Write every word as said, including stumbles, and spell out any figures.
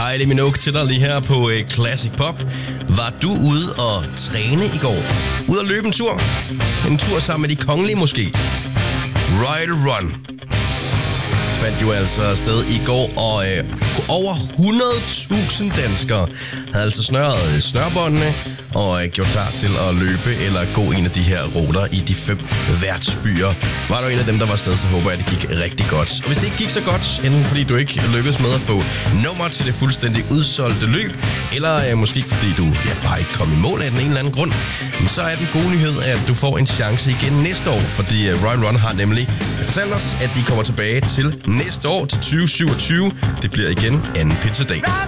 Kylie Minogue til dig lige her på uh, Classic Pop. Var du ude og træne i går? Ude at løbe en tur? En tur sammen med de kongelige måske? Royal Run fandt jo altså afsted i går, og øh, over hundrede tusind danskere havde altså snørret snørbåndene og øh, gjort klar til at løbe eller gå en af de her ruter i de fem værtsbyer. Var du en af dem, der var afsted, så håber jeg, at det gik rigtig godt. Og hvis det ikke gik så godt, enten fordi du ikke lykkedes med at få nummer til det fuldstændig udsolgte løb, eller øh, måske ikke fordi du ja, bare ikke kom i mål af den ene eller anden grund, så er den gode nyhed, at du får en chance igen næste år, fordi øh, Royal Run har nemlig fortalt os, at de kommer tilbage til næste år til tyve syvogtyve. Det bliver igen anden pinsedag.